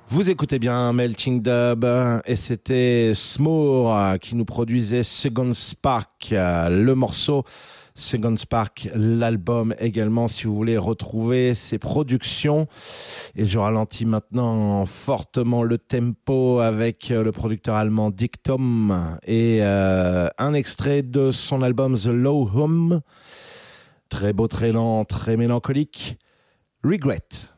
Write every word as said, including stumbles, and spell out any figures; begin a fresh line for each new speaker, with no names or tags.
Vous écoutez bien Melting Dub et c'était Smoor qui nous produisait Second Spark, le morceau Second Spark, l'album également si vous voulez retrouver ses productions. Et je ralentis maintenant fortement le tempo avec le producteur allemand Dictum et euh, un extrait de son album The Low Hum, très beau, très lent, très mélancolique, Regret.